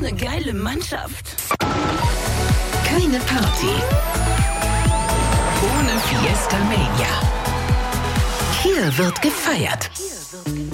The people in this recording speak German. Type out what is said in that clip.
eine geile Mannschaft. Keine Party ohne Fiesta Mania. Hier wird gefeiert.